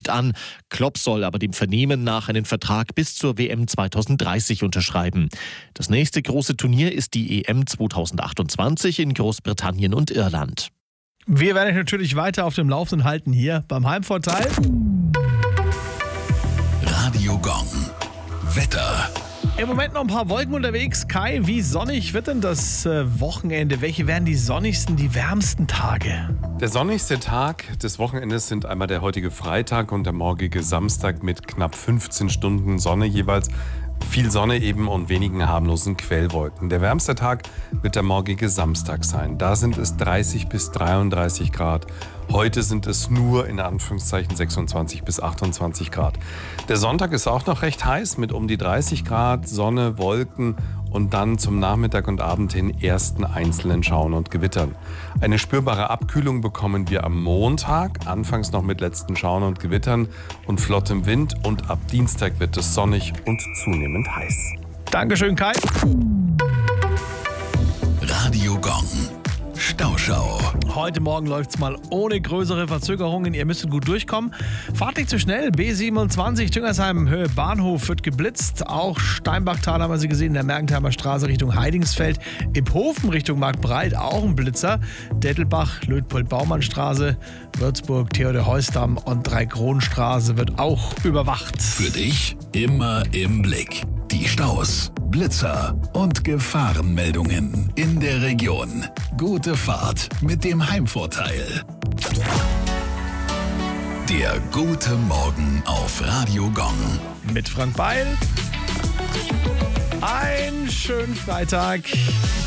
kündigt an. Klopp soll aber dem Vernehmen nach einen Vertrag bis zur WM 2030 unterschreiben. Das nächste große Turnier ist die EM 2028 in Großbritannien und Irland. Wir werden euch natürlich weiter auf dem Laufenden halten hier beim Heimvorteil. Radio Gong. Wetter. Im Moment noch ein paar Wolken unterwegs. Kai, wie sonnig wird denn das Wochenende? Welche werden die sonnigsten, die wärmsten Tage? Der sonnigste Tag des Wochenendes sind einmal der heutige Freitag und der morgige Samstag mit knapp 15 Stunden Sonne jeweils. Viel Sonne eben und wenigen harmlosen Quellwolken. Der wärmste Tag wird der morgige Samstag sein. Da sind es 30 bis 33 Grad. Heute sind es nur in Anführungszeichen 26 bis 28 Grad. Der Sonntag ist auch noch recht heiß mit um die 30 Grad, Sonne, Wolken und dann zum Nachmittag und Abend hin ersten einzelnen Schauern und Gewittern. Eine spürbare Abkühlung bekommen wir am Montag, anfangs noch mit letzten Schauern und Gewittern und flottem Wind und ab Dienstag wird es sonnig und zunehmend heiß. Dankeschön, Kai. Radio Gong. Stauschau. Heute Morgen läuft es mal ohne größere Verzögerungen. Ihr müsstet gut durchkommen. Fahrt nicht zu schnell. B27 Tüngersheim Höhe Bahnhof wird geblitzt. Auch Steinbachtal haben wir sie gesehen. In der Mergentheimer Straße Richtung Heidingsfeld. Iphofen Richtung Marktbreit auch ein Blitzer. Dettelbach, Luitpold-Baumann-Straße, Würzburg, Theodor-Heuss-Damm und Dreikronenstraße wird auch überwacht. Für dich immer im Blick. Die Staus, Blitzer und Gefahrenmeldungen in der Region. Gute Fahrt mit dem Heimvorteil. Der gute Morgen auf Radio Gong. Mit Frank Beil. Einen schönen Freitag.